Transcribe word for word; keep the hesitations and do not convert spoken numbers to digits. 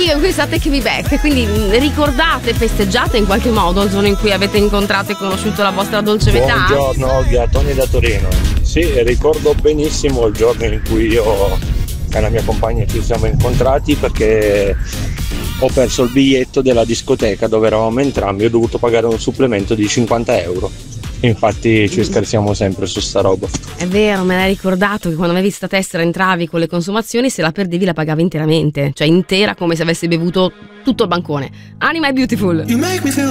Kiko, questa Take Me Back, quindi ricordate, festeggiate in qualche modo il giorno in cui avete incontrato e conosciuto la vostra dolce metà? Buongiorno Olga, Tony da Torino. Sì, ricordo benissimo il giorno in cui io e la mia compagna ci siamo incontrati, perché ho perso il biglietto della discoteca dove eravamo entrambi, ho dovuto pagare un supplemento di cinquanta euro. Infatti ci scherziamo sempre su sta roba. È vero, me l'hai ricordato che quando avevi sta tessera entravi con le consumazioni, se la perdevi la pagavi interamente, cioè intera, come se avessi bevuto tutto il bancone. Anima è Beautiful. You make me feel